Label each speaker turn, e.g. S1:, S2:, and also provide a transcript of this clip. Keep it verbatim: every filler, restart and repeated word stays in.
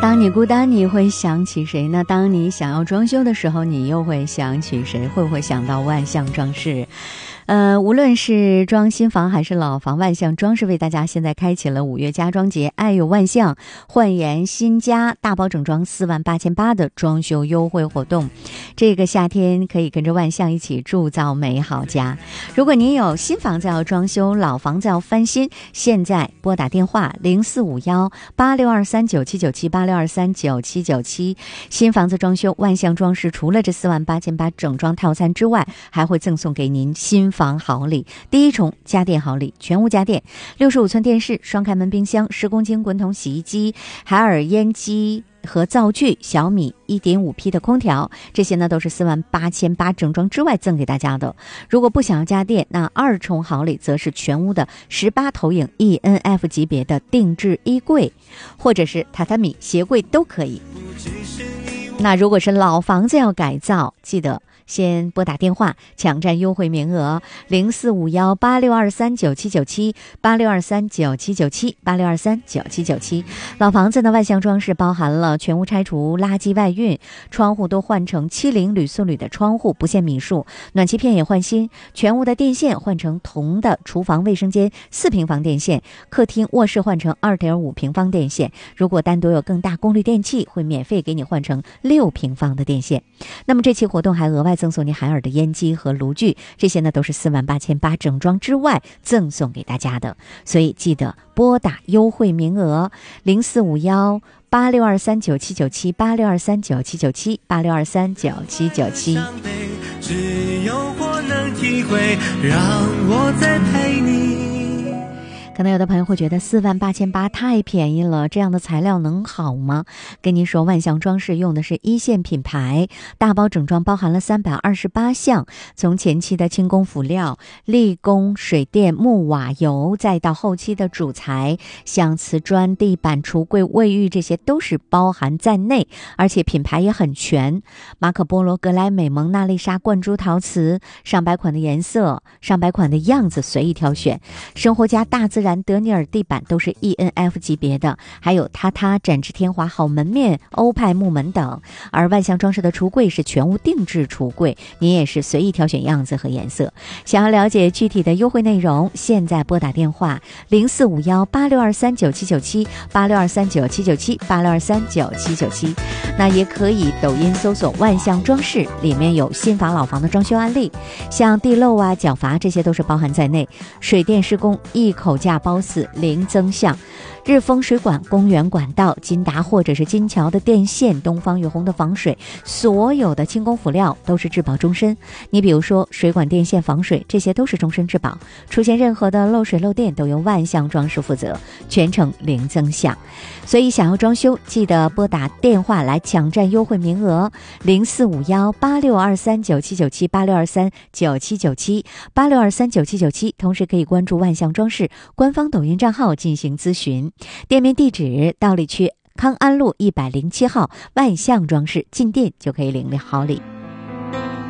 S1: 当你孤单，你会想起谁呢？当你想要装修的时候，你又会想起谁？会不会想到万象装饰？呃，无论是装新房还是老房，万象装饰为大家现在开启了五月家装节，爱有万象，焕颜新家，大包整装四万八千八的装修优惠活动。这个夏天可以跟着万象一起铸造美好家。如果您有新房子要装修，老房子要翻新，现在拨打电话零四五幺八六二三九七九七八六二三九七九七。新房子装修，万象装饰除了这四万八千八整装套餐之外，还会赠送给您新房好礼。第一重家电好礼，全屋家电，六十五寸电视、双开门冰箱、十公斤滚筒洗衣机、海尔烟机和灶具，小米 一点五 P 的空调，这些呢都是四万八千八整装之外赠给大家的。如果不想要家电，那二重好礼则是全屋的十八投影 E N F 级别的定制衣柜，或者是榻榻米、鞋柜都可以。那如果是老房子要改造，记得先拨打电话抢占优惠名额零四五幺八六二三九七九七八六二三九七九七八六二三九七九七。老房子的万象装饰包含了全屋拆除、垃圾外运，窗户都换成七零铝塑铝的窗户，不限米数，暖气片也换新，全屋的电线换成铜的厨房卫生间四平方电线，客厅卧室换成二点五平方电线。如果单独有更大功率电器，会免费给你换成六平方的电线。那么这期活动还额外赠送你海尔的烟机和炉具，这些呢都是四万八千八整装之外赠送给大家的，所以记得拨打优惠名额零四五幺八六二三九七九七八六二三九七九七八六二三九七九七。
S2: 只有我能体会，让我再陪你。
S1: 可能有的朋友会觉得四万八千八太便宜了，这样的材料能好吗？跟您说，万象装饰用的是一线品牌，大包整装包含了三百二十八项，从前期的轻工辅料、立工、水电、木瓦油，再到后期的主材，像瓷砖、地板、橱柜、卫浴，这些都是包含在内，而且品牌也很全。马可波罗、格莱美、蒙娜丽莎、灌珠陶瓷，上百款的颜色，上百款的样子随意挑选。生活家大自然德尼尔地板都是 E N F 级别的，还有榻榻、展翅天华、好门面、欧派木门等。而万象装饰的橱柜是全屋定制橱柜，您也是随意挑选样子和颜色。想要了解具体的优惠内容，现在拨打电话零四五幺八六二三九七九七八六二三九七九七八六二三九七九七。那也可以抖音搜索万象装饰，里面有新房老房的装修案例，像地漏啊、角阀，这些都是包含在内。水电施工一口价包死，零增项。日丰水管、公园管道、金达或者是金桥的电线、东方雨虹的防水，所有的轻工辅料都是质保终身。你比如说水管电线防水，这些都是终身质保，出现任何的漏水漏电都由万象装饰负责，全程零增项。所以想要装修，记得拨打电话来抢占优惠名额零四五幺八六二三九七九七八六二三九七九七八六二三九七九七，同时可以关注万象装饰官方抖音账号进行咨询。店面地址：道里区康安路一百零七号，万象装饰，进店就可以领好礼。